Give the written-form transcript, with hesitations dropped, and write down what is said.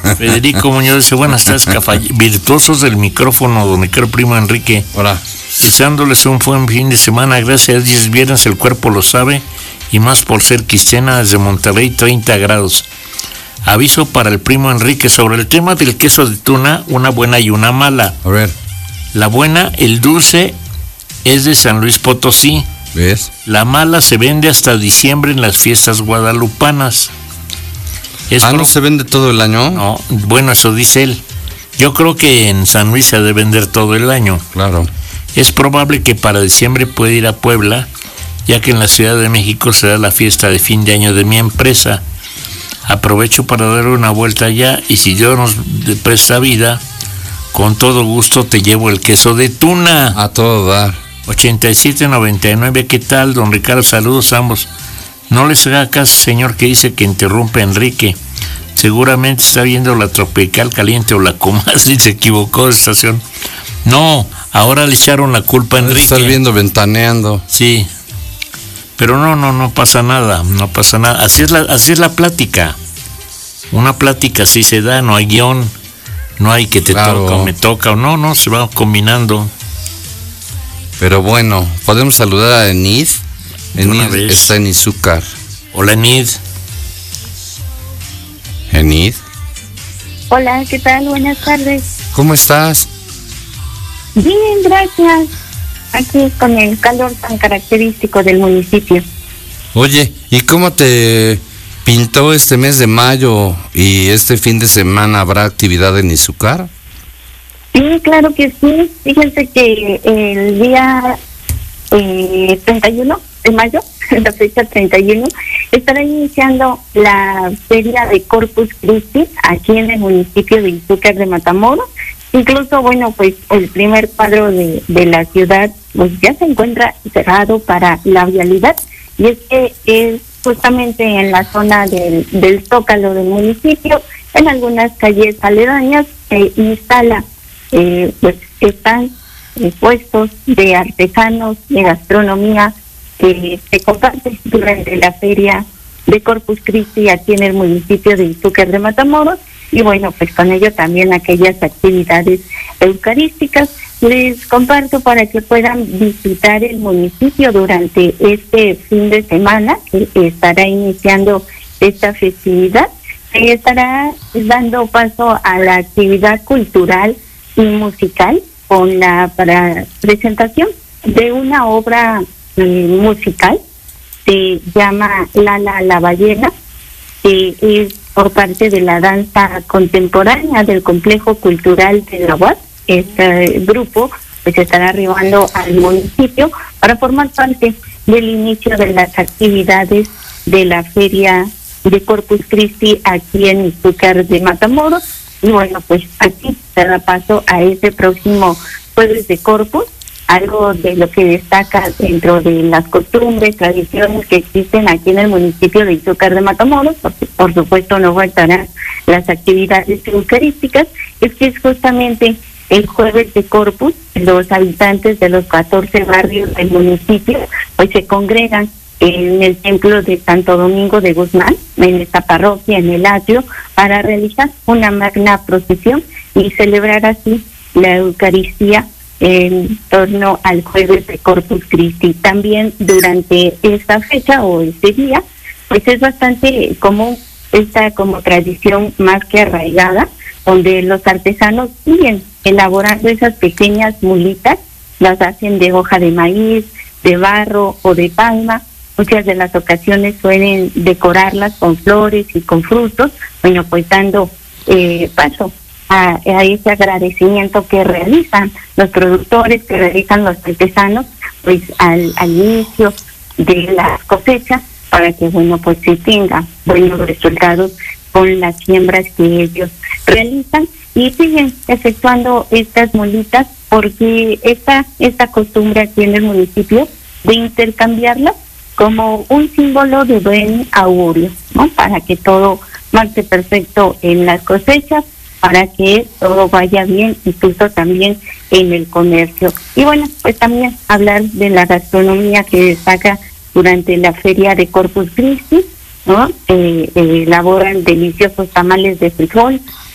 Federico Muñoz dice, buenas tardes, virtuosos del micrófono, don Ricardo Primo Enrique. Hola. Deseándoles un buen fin de semana, gracias a Dios, es viernes, el cuerpo lo sabe, y más por ser cristiana, desde Monterrey, 30 grados. Aviso para el primo Enrique sobre el tema del queso de tuna, una buena y una mala. A ver. La buena, el dulce, es de San Luis Potosí. ¿Ves? La mala se vende hasta diciembre en las fiestas guadalupanas. ¿No se vende todo el año? No, bueno, eso dice él. Yo creo que en San Luis se ha de vender todo el año. Claro. Es probable que para diciembre pueda ir a Puebla, ya que en la Ciudad de México será la fiesta de fin de año de mi empresa. Aprovecho para dar una vuelta allá y si Dios nos presta vida, con todo gusto te llevo el queso de tuna. A todo dar. 8799, ¿qué tal, don Ricardo? Saludos a ambos. No les haga caso, señor, que dice que interrumpe a Enrique. Seguramente está viendo la Tropical Caliente o la Comas y se equivocó de estación. No, ahora le echaron la culpa a Enrique. Estás viendo Ventaneando. Sí. Pero no pasa nada, no pasa nada. Así es la plática. Una plática así se da, no hay guión, no hay que te toca o me toca o no, se va combinando. Pero bueno, podemos saludar a Enid. Enid está en Izúcar. Hola, Enid. Enid. Hola, ¿qué tal? Buenas tardes. ¿Cómo estás? Bien, gracias. Aquí con el calor tan característico del municipio. Oye, ¿y cómo te pintó este mes de mayo y este fin de semana? ¿Habrá actividad en Izúcar? Sí, claro que sí. Fíjense que el día 31 de mayo, la fecha 31, estará iniciando la feria de Corpus Christi aquí en el municipio de Izúcar de Matamoros. Incluso, bueno, pues el primer cuadro de la ciudad pues ya se encuentra cerrado para la vialidad, y es que es justamente en la zona del Zócalo del municipio, en algunas calles aledañas, se instala, pues están puestos de artesanos, de gastronomía, que se comparte durante la feria de Corpus Christi aquí en el municipio de Izúcar de Matamoros. Y bueno, pues con ello también aquellas actividades eucarísticas. Les comparto para que puedan visitar el municipio durante este fin de semana, que estará iniciando esta festividad. Se estará dando paso a la actividad cultural y musical con la presentación de una obra musical, se llama Lala la Ballena, que es por parte de la danza contemporánea del Complejo Cultural de la UAS. Este grupo pues estará arribando al municipio para formar parte del inicio de las actividades de la Feria de Corpus Christi aquí en Izúcar de Matamoros. Y bueno, pues aquí se da paso a este próximo Jueves de Corpus, algo de lo que destaca dentro de las costumbres, tradiciones que existen aquí en el municipio de Izúcar de Matamoros, porque por supuesto no faltarán las actividades eucarísticas, es que es justamente el Jueves de Corpus. Los habitantes de los 14 barrios del municipio pues se congregan en el templo de Santo Domingo de Guzmán, en esta parroquia, en el atrio, para realizar una magna procesión y celebrar así la Eucaristía en torno al Jueves de Corpus Christi. También durante esta fecha o este día, pues es bastante común esta como tradición más que arraigada, donde los artesanos siguen elaborando esas pequeñas mulitas, las hacen de hoja de maíz, de barro o de palma. Muchas de las ocasiones suelen decorarlas con flores y con frutos, bueno, pues dando paso a ese agradecimiento que realizan los productores, que realizan los artesanos, pues al inicio de las cosechas, para que, bueno, pues se tenga buenos resultados con las siembras que ellos realizan, y siguen efectuando estas molitas porque esta costumbre aquí en el municipio de intercambiarlas como un símbolo de buen augurio, ¿no? Para que todo marche perfecto en las cosechas, para que todo vaya bien, incluso también en el comercio. Y bueno, pues también hablar de la gastronomía que destaca durante la feria de Corpus Christi, ¿no? Elaboran deliciosos tamales de frijol,